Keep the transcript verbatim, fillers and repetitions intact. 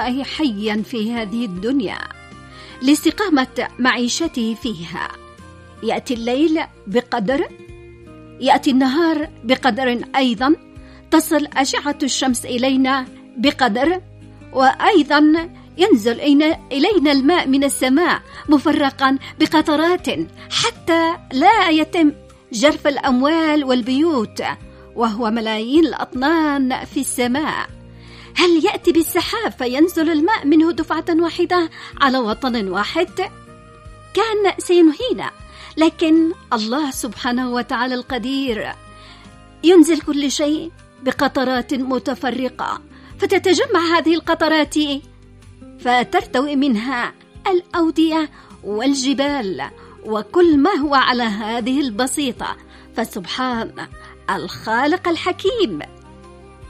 بقائه حيا في هذه الدنيا لاستقامة معيشته فيها. يأتي الليل بقدر، يأتي النهار بقدر أيضا، تصل أشعة الشمس إلينا بقدر، وأيضا ينزل إلينا الماء من السماء مفرقا بقطرات حتى لا يتم جرف الأموال والبيوت، وهو ملايين الأطنان في السماء. هل يأتي بالسحاب فينزل الماء منه دفعة واحدة على وطن واحد؟ كان سينهينا، لكن الله سبحانه وتعالى القدير ينزل كل شيء بقطرات متفرقة، فتتجمع هذه القطرات فترتوي منها الأودية والجبال وكل ما هو على هذه البسيطة. فسبحان الخالق الحكيم